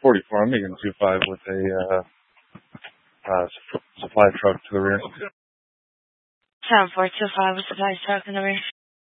44. I'm making 2-5 with a supply truck to the rear. 7425 with supply truck in the rear.